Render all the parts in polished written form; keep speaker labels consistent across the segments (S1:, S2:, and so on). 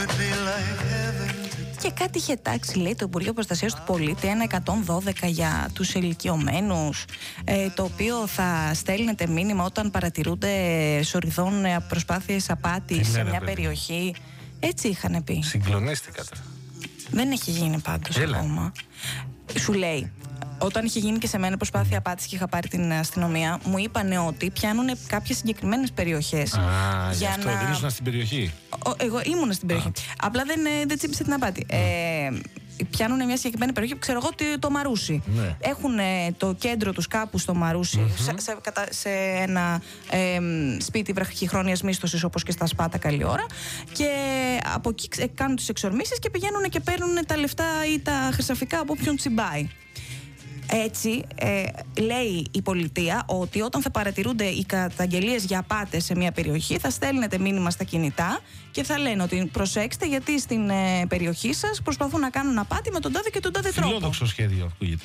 S1: Και κάτι είχε τάξει, λέει, το Υπουργείο Προστασίας του Πολίτη, ένα 112 για τους ηλικιωμένους, το οποίο θα στέλνετε μήνυμα όταν παρατηρούνται σοριδών προσπάθειες απάτης σε μια περιοχή. Έτσι είχαν πει.
S2: Συγκλονίστηκα τώρα.
S1: Δεν έχει γίνει πάντως ακόμα. Σου λέει, όταν είχε γίνει και σε μένα προσπάθεια απάτης και είχα πάρει την αστυνομία, μου είπανε ότι πιάνουν κάποιες συγκεκριμένες περιοχές.
S2: Για αυτό δεν ήσουν στην περιοχή.
S1: Εγώ ήμουν στην περιοχή. Απλά δεν τσίπησε την απάτη. Πιάνουν μια συγκεκριμένη περιοχή, ξέρω εγώ, το Μαρούσι.
S2: Ναι.
S1: Έχουν το κέντρο τους κάπου στο Μαρούσι, σε ένα σπίτι βραχυχρόνιας μίσθωσης, όπως και στα Σπάτα καλή ώρα. Και από εκεί κάνουν τις εξορμήσεις και πηγαίνουν και παίρνουν τα λεφτά ή τα χρυσαφικά από όποιον τσιμπάει. Έτσι, λέει η πολιτεία ότι όταν θα παρατηρούνται οι καταγγελίες για απάτες σε μια περιοχή, θα στέλνετε μήνυμα στα κινητά και θα λένε ότι προσέξτε, γιατί στην περιοχή σας προσπαθούν να κάνουν απάτη με τον τάδε και τον τάδε τρόπο.
S2: Φιλόδοξο σχέδιο ακούγεται.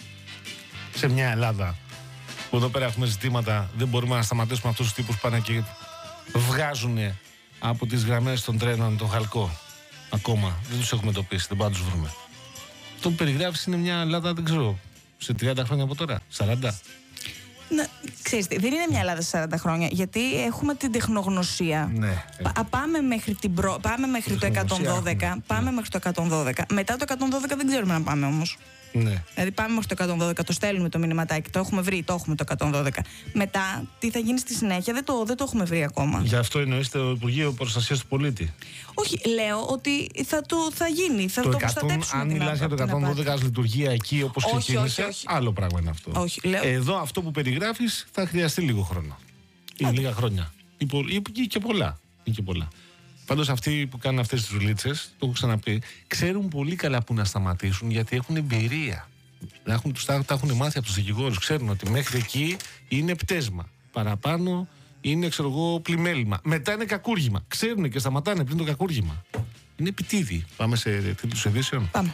S2: Σε μια Ελλάδα που εδώ πέρα έχουμε ζητήματα, δεν μπορούμε να σταματήσουμε αυτούς τους τύπους που πάνε και βγάζουν από τις γραμμές των τρένων τον χαλκό. Ακόμα δεν τους έχουμε εντοπίσει, δεν πάμε να τους βρούμε. Το που περιγράφεις είναι μια Ελλάδα, δεν ξέρω, σε 30 χρόνια από τώρα, 40.
S1: Ξέρεις, δεν είναι μια Ελλάδα σε 40 χρόνια, γιατί έχουμε την τεχνογνωσία.
S2: Ναι.
S1: Πάμε μέχρι το 112. Πάμε μέχρι το 112. Μετά το 112 δεν ξέρουμε να πάμε όμως.
S2: Ναι.
S1: Δηλαδή πάμε μέχρι το 112, το στέλνουμε το μηνυματάκι, το έχουμε βρει, το έχουμε το 112. Μετά, τι θα γίνει στη συνέχεια, δεν το έχουμε βρει ακόμα.
S2: Γι' αυτό εννοείς το Υπουργείο Προστασίας του Πολίτη.
S1: Όχι, λέω ότι θα γίνει, θα το προστατέψουμε.
S2: Αν μιλάς για το 112 ως λειτουργία εκεί όπως ξεκίνησε, άλλο πράγμα είναι αυτό.
S1: Όχι, λέω...
S2: Εδώ αυτό που περιγράφεις θα χρειαστεί λίγο χρόνο. Ή λίγα χρόνια. Ή και πολλά. Πάντως αυτοί που κάνουν αυτές τις δουλίτσες, το έχω ξαναπεί, ξέρουν πολύ καλά που να σταματήσουν, γιατί έχουν εμπειρία. Τα έχουν μάθει από τους δικηγόρους. Ξέρουν ότι μέχρι εκεί είναι πτέσμα. Παραπάνω είναι, ξέρω εγώ, πλημέλημα. Μετά είναι κακούργημα. Ξέρουν και σταματάνε πριν το κακούργημα. Είναι επιτίδη. Πάμε σε τίτλους ειδήσεων.
S1: Πάμε.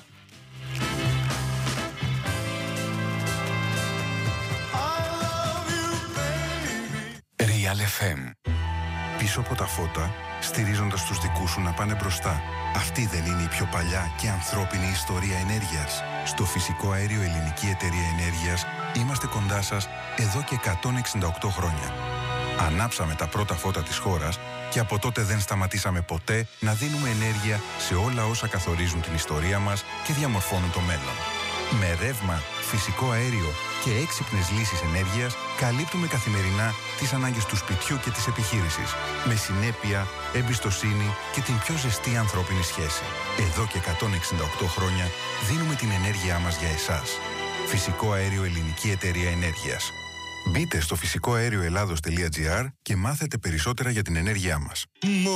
S3: Real FM. Πίσω από τα φώτα, στηρίζοντας τους δικούς σου να πάνε μπροστά. Αυτή δεν είναι η πιο παλιά και ανθρώπινη ιστορία ενέργειας? Στο Φυσικό Αέριο Ελληνική Εταιρεία Ενέργειας είμαστε κοντά σας εδώ και 168 χρόνια. Ανάψαμε τα πρώτα φώτα της χώρας και από τότε δεν σταματήσαμε ποτέ να δίνουμε ενέργεια σε όλα όσα καθορίζουν την ιστορία μας και διαμορφώνουν το μέλλον. Με ρεύμα, φυσικό αέριο και έξυπνες λύσεις ενέργειας καλύπτουμε καθημερινά τις ανάγκες του σπιτιού και της επιχείρησης. Με συνέπεια, εμπιστοσύνη και την πιο ζεστή ανθρώπινη σχέση. Εδώ και 168 χρόνια δίνουμε την ενέργειά μας για εσάς. Φυσικό Αέριο Ελληνική Εταιρεία Ενέργειας. Μπείτε στο φυσικοαερioellados.gr και μάθετε περισσότερα για την ενέργειά μας.